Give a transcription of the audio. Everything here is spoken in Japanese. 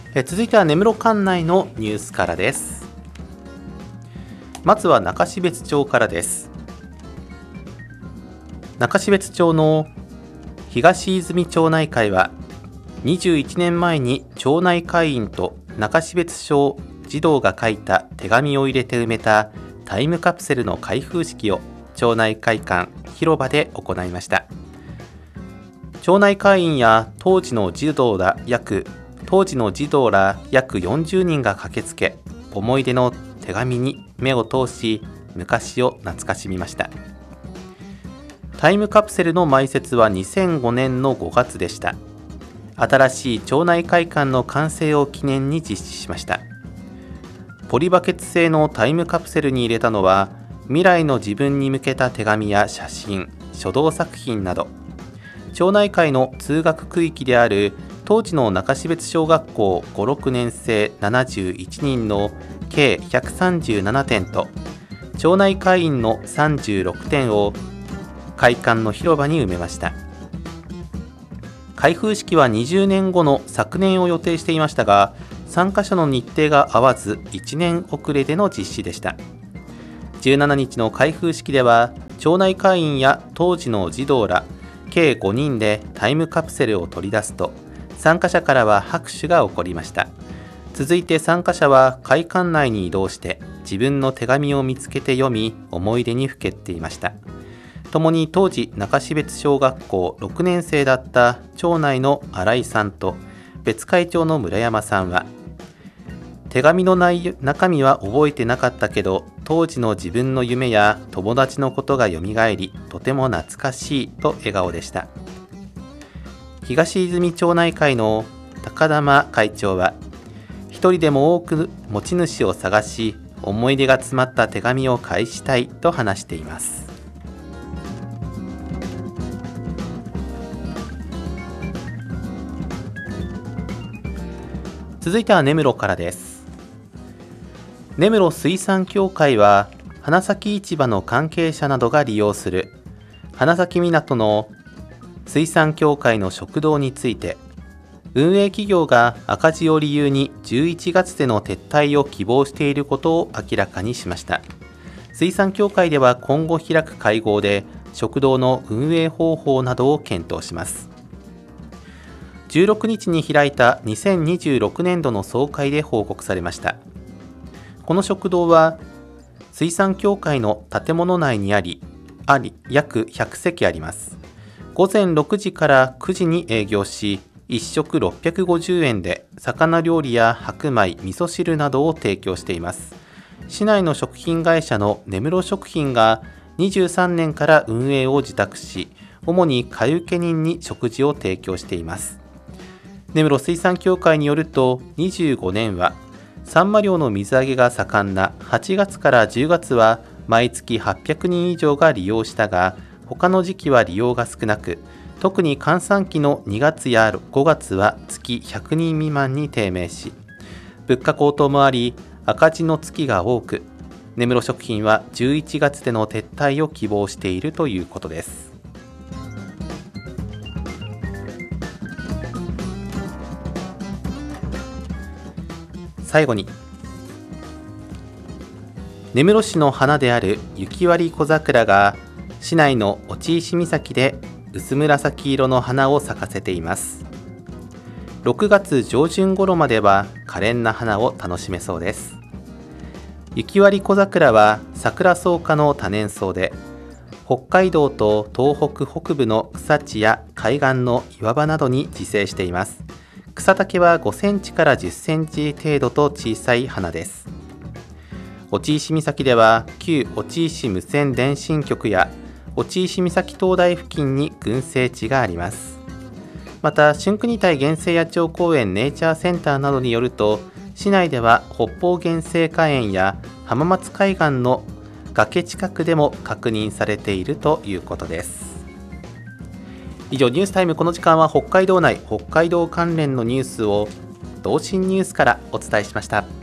続いては根室管内のニュースからです。まずは中標津町からです。中標津町の東泉町内会は21年前に町内会員と中標津町児童が書いた手紙を入れて埋めたタイムカプセルの開封式を町内会館広場で行いました。町内会員や当時の児童ら約40人が駆けつけ、思い出の手紙に目を通し、昔を懐かしみました。タイムカプセルの埋設は2005年の5月でした。新しい町内会館の完成を記念に実施しました。ポリバケツ製のタイムカプセルに入れたのは、未来の自分に向けた手紙や写真、書道作品など、町内会の通学区域である当時の中標津小学校5、6年生71人の計137点と、町内会員の36点を会館の広場に埋めました。開封式は20年後の昨年を予定していましたが、参加者の日程が合わず1年遅れでの実施でした。17日の開封式では、町内会員や当時の児童ら計5人でタイムカプセルを取り出すと、参加者からは拍手が起こりました。続いて参加者は会館内に移動して自分の手紙を見つけて読み、思い出にふけっていました。共に当時中標津小学校6年生だった町内の新井さんと別会長の村山さんは、手紙の中身は覚えてなかったけど、当時の自分の夢や友達のことがよみがえり、とても懐かしいと笑顔でした。東泉町内会の高玉会長は、一人でも多く持ち主を探し、思い出が詰まった手紙を返したいと話しています。続いては根室からです。根室水産協会は、花咲市場の関係者などが利用する花咲港の水産協会の食堂について、運営企業が赤字を理由に11月での撤退を希望していることを明らかにしました。水産協会では今後開く会合で食堂の運営方法などを検討します。16日に開いた2026年度の総会で報告されました。この食堂は水産協会の建物内にあり約100席あります。午前6時から9時に営業し、1食650円で魚料理や白米、味噌汁などを提供しています。市内の食品会社の根室食品が23年から運営を受託し、主に買受人に食事を提供しています。根室水産協会によると、25年はサンマ漁の水揚げが盛んな8月から10月は毎月800人以上が利用したが、他の時期は利用が少なく、特に閑散期の2月や5月は月100人未満に低迷し、物価高騰もあり赤字の月が多く、根室食品は11月での撤退を希望しているということです。最後に、根室市の花である雪割小桜が市内の落石岬で薄紫色の花を咲かせています。6月上旬頃までは可憐な花を楽しめそうです。雪割小桜は桜草科の多年草で、北海道と東北北部の草地や海岸の岩場などに自生しています。草丈は5センチから10センチ程度と小さい花です。落石岬では旧落石無線電信局や落石岬灯台付近に群生地があります。また春国体原生野鳥公園ネイチャーセンターなどによると、市内では北方原生花園や浜松海岸の崖近くでも確認されているということです。以上、ニュースタイム。この時間は北海道内、北海道関連のニュースを同心ニュースからお伝えしました。